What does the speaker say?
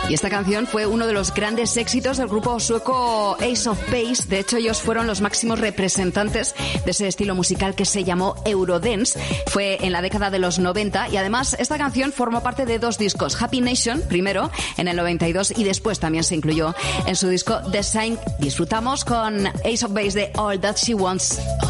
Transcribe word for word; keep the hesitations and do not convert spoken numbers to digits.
Y esta canción fue uno de los grandes éxitos del grupo sueco Ace of Base. De hecho, ellos fueron los máximos representantes de ese estilo musical que se llamó Eurodance. Fue en la década de los noventa y además esta canción formó parte de dos discos. Happy Nation, primero, en el noventa y dos, y después también se incluyó en su disco The Sign. Disfrutamos con Ace of Base de All That She Wants.